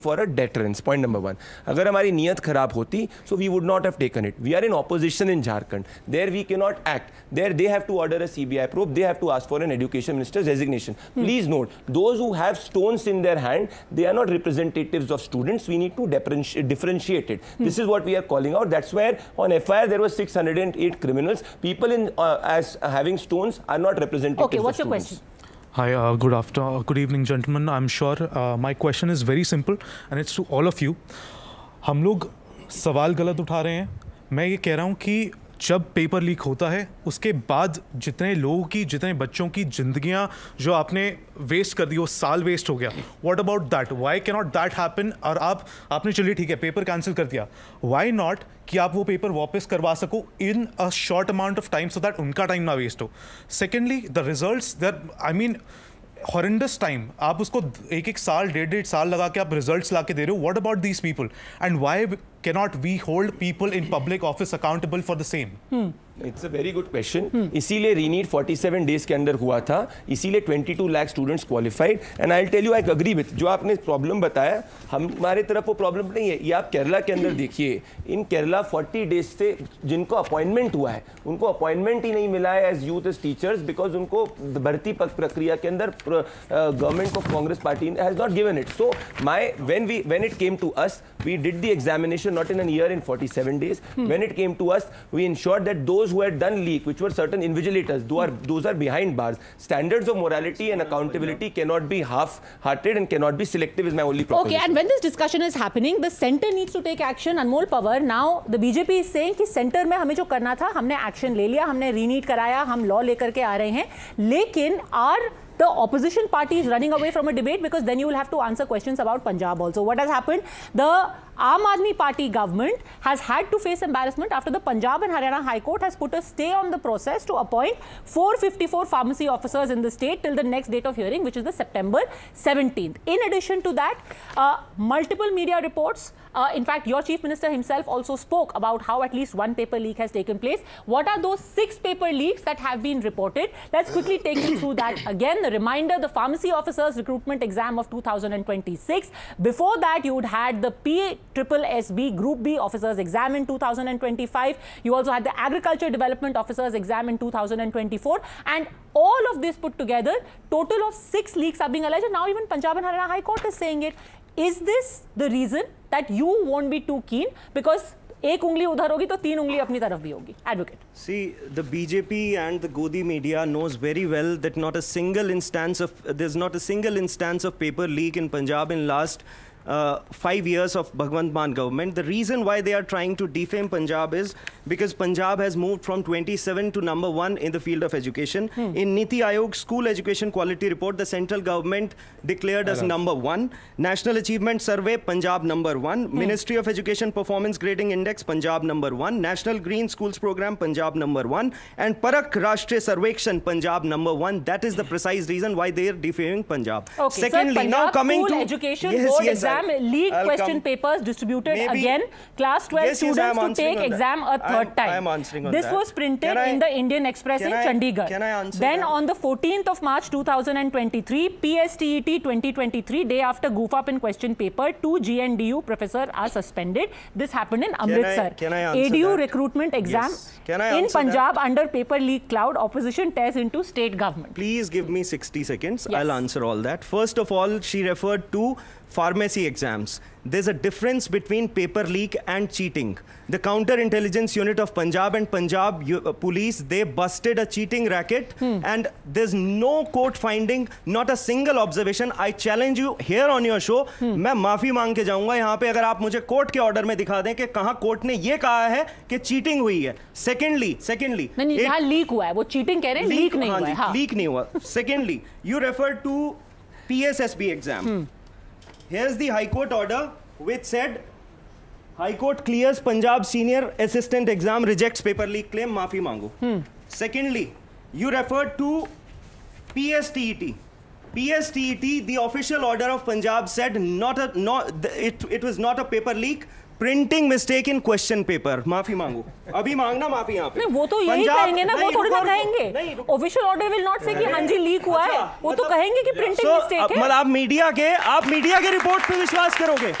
for a deterrence. Point number one. अगर हमारी नीयत खराब होती, so we would not have taken it. We are in opposition in Jharkhand. There we cannot act. There they have to order a CBI probe. They have to ask for an education minister's resignation. Please note, those who have stones in their hand, they are not representatives of students. We need to differentiate it. This is what we are calling out. That's where on FIR there were 608 criminals. People in as having stones are not representatives. Okay, what's of your students. question? Hi, good evening, gentlemen. I'm sure my question is very simple and it's to all of you. हम लोग सवाल गलत उठा रहे हैं. मैं ये कह रहा हूँ कि जब पेपर लीक होता है उसके बाद जितने लोगों की, जितने बच्चों की ज़िंदगियाँ जो आपने वेस्ट कर दी, वो साल वेस्ट हो गया. What about that? Why can not that happen? और आपने चलिए ठीक है पेपर कैंसिल कर दिया, व्हाई नॉट कि आप वो पेपर वापस करवा सको इन a short amount of time so that उनका टाइम ना वेस्ट हो. Secondly, the results that I mean horrendous time, आप उसको एक साल, डेढ़ साल लगा के आप रिजल्ट्स ला के दे रहे हो. What about these people and why cannot we hold people in public office accountable for the same? It's a very good question. इसीलिए रीनीट 47 डेज के अंदर हुआ था, इसीलिए 22 lakh students qualified. And I tell you, I agree with जो आपने problem बताया. हमारे तरफ वो प्रॉब्लम नहीं है. ये आप केरला के अंदर देखिए, इन केरला 40 डेज से जिनको अपॉइंटमेंट हुआ है उनको अपॉइंटमेंट ही नहीं मिला है as youth as teachers, because उनको भर्ती प्रक्रिया के अंदर government of Congress party has not given it. So when it came to us, we did the examination not in a year, in 47 days. When it came to us, we ensured that those who had done leak, which were certain invigilators, those are behind bars. Standards of morality and accountability cannot be half-hearted and cannot be selective is my only proposition. Okay, and when this discussion is happening, the centre needs to take action. Anmol Pawar, now the BJP is saying कि centre में हमें जो करना था हमने action ले लिया, हमने रीनीट कराया, हम law लेकर के आ रहे हैं, लेकिन the opposition party is running away from a debate because then you will have to answer questions about Punjab also. What has happened? The Aam Aadmi Party government has had to face embarrassment after the Punjab and Haryana High Court has put a stay on the process to appoint 454 pharmacy officers in the state till the next date of hearing, which is the September 17th. In addition to that, multiple media reports, in fact, your Chief Minister himself also spoke about how at least one paper leak has taken place. What are those 6 paper leaks that have been reported? Let's quickly take you through that again. The reminder, the pharmacy officers recruitment exam of 2026. Before that, you would had the PSSB Group B officers exam in 2025. You also had the agriculture development officers exam in 2024. And all of this put together, total of 6 leaks are being alleged. Now even Punjab and Haryana High Court is saying it. Is this the reason that you won't be too keen? Because एक उंगली उधर होगी तो 3 उंगली अपनी तरफ भी होगी. Advocate. See, the BJP and the Godi media knows very well that there's not a single instance of paper leak in Punjab in last 5 years of Bhagwant Mann government. The reason why they are trying to defame Punjab is because Punjab has moved from 27 to number 1 in the field of education. In Niti Aayog School Education Quality Report, the central government declared as number 1. National Achievement Survey, Punjab number 1. Ministry of Education Performance Grading Index, Punjab number 1. National Green Schools Program, Punjab number 1. And Parak Rashtriya Sarvekshan, Punjab number 1. That is the precise reason why they are defaming Punjab. Okay, secondly, sir, now coming to education board exam leaked question papers distributed again. Class 12 students to take exam a third time. I am answering on this that. was printed in the Indian Express in Chandigarh. Can I answer then that? on the 14th of March 2023, PSTET 2023, day after goof up in question paper, 2 GNDU professors are suspended. This happened in Amritsar. Can I answer ADU that? recruitment exam Can I in answer Punjab that? under paper leak cloud, opposition tears into state government. Please give me 60 seconds. Yes. I'll answer all that. First of all, she referred to pharmacy exams. There's a difference between paper leak and cheating. The counter-intelligence unit of Punjab and Punjab police, they busted a cheating racket and there's no court finding, not a single observation. I challenge you here on your show, मैं माफी मांग के जाऊंगा यहाँ पे अगर आप मुझे कोर्ट के ऑर्डर में दिखा दें कि कहाँ कोर्ट ने ये कहा है कि चीटिंग हुई है. Secondly, नहीं, यहाँ लीक हुआ है, वो चीटिंग कह रहे हैं, लीक नहीं हुआ है. हाँ. लीक नहीं हुआ. Secondly, you referred to PSSB exam. Here's the High Court order which said High Court clears Punjab Senior Assistant Exam, rejects paper leak claim, maafi mango. Secondly, you referred to PSTET. PSTET, the official order of Punjab said it was not a paper leak. Printing mistake in question paper. माफी मांगू. अभी मांगना माफी यहाँ पे. नहीं, वो तो यही कहेंगे ना, वो थोड़ी ना कहेंगे. Official order will not say कि हाँ जी लीक हुआ है. वो तो कहेंगे कि printing mistake है. मतलब आप मीडिया के रिपोर्ट पे विश्वास करोगे?